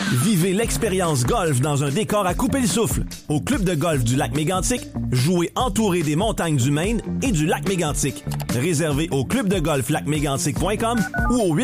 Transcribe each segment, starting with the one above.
Vivez l'expérience golf dans un décor à couper le souffle. Au club de golf du lac Mégantic, jouez entouré des montagnes du Maine et du lac Mégantic. Réservez au clubdegolflacmégantic.com ou au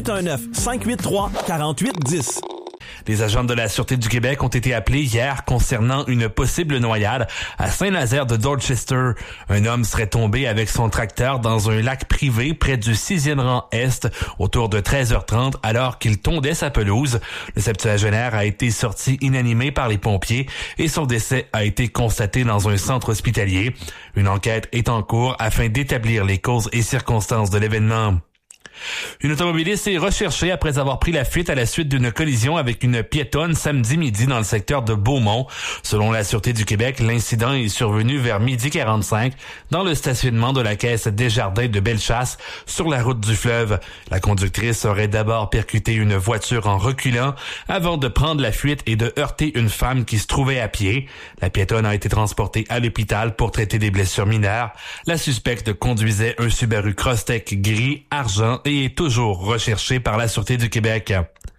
819-583-4810. Les agents de la Sûreté du Québec ont été appelés hier concernant une possible noyade à Saint-Nazaire de Dorchester. Un homme serait tombé avec son tracteur dans un lac privé près du 6e rang Est autour de 13h30 alors qu'il tondait sa pelouse. Le septuagénaire a été sorti inanimé par les pompiers et son décès a été constaté dans un centre hospitalier. Une enquête est en cours afin d'établir les causes et circonstances de l'événement. Une automobiliste est recherchée après avoir pris la fuite à la suite d'une collision avec une piétonne samedi midi dans le secteur de Beaumont. Selon la Sûreté du Québec, l'incident est survenu vers 12h45 dans le stationnement de la caisse Desjardins de Bellechasse sur la route du fleuve. La conductrice aurait d'abord percuté une voiture en reculant avant de prendre la fuite et de heurter une femme qui se trouvait à pied. La piétonne a été transportée à l'hôpital pour traiter des blessures mineures. La suspecte conduisait un Subaru Crosstrek gris, argent et est toujours recherché par la Sûreté du Québec.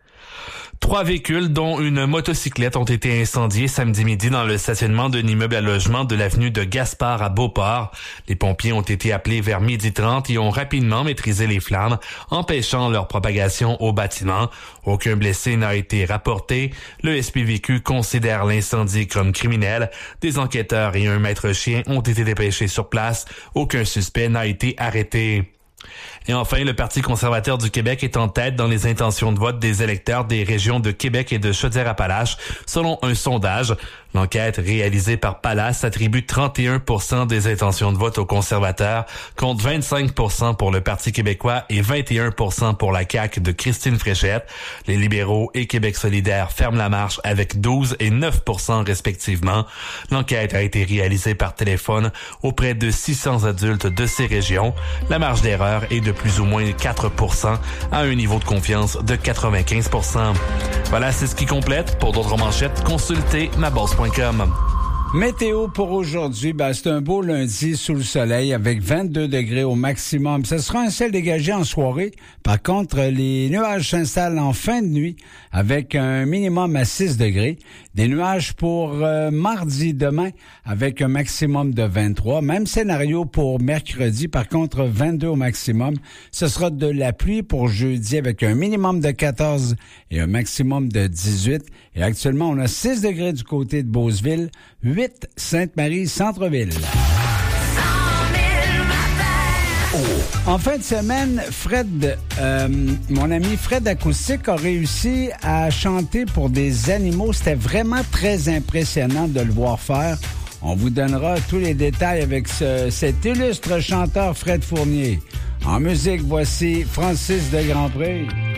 3 véhicules, dont une motocyclette, ont été incendiés samedi midi dans le stationnement d'un immeuble à logement de l'avenue de Gaspard à Beauport. Les pompiers ont été appelés vers 12h30 et ont rapidement maîtrisé les flammes, empêchant leur propagation au bâtiment. Aucun blessé n'a été rapporté. Le SPVQ considère l'incendie comme criminel. Des enquêteurs et un maître chien ont été dépêchés sur place. Aucun suspect n'a été arrêté. Et enfin, le Parti conservateur du Québec est en tête dans les intentions de vote des électeurs des régions de Québec et de Chaudière-Appalaches, selon un sondage. L'enquête réalisée par Palace attribue 31% des intentions de vote aux conservateurs, contre 25% pour le Parti québécois et 21% pour la CAQ de Christine Fréchette. Les libéraux et Québec solidaire ferment la marche avec 12 et 9% respectivement. L'enquête a été réalisée par téléphone auprès de 600 adultes de ces régions. La marge d'erreur est de plus ou moins 4% à un niveau de confiance de 95%. Voilà, c'est ce qui complète. Pour d'autres manchettes, consultez maboss.com. Météo pour aujourd'hui, c'est un beau lundi sous le soleil avec 22 degrés au maximum. Ce sera un ciel dégagé en soirée. Par contre, les nuages s'installent en fin de nuit avec un minimum à 6 degrés. Des nuages pour mardi demain avec un maximum de 23. Même scénario pour mercredi, par contre 22 au maximum. Ce sera de la pluie pour jeudi avec un minimum de 14 et un maximum de 18. Et actuellement, on a 6 degrés du côté de Beauceville, 8 Sainte-Marie, centre-ville. En fin de semaine, mon ami Fred Acoustique a réussi à chanter pour des animaux. C'était vraiment très impressionnant de le voir faire. On vous donnera tous les détails avec cet illustre chanteur Fred Fournier. En musique, voici Francis de Grandpré.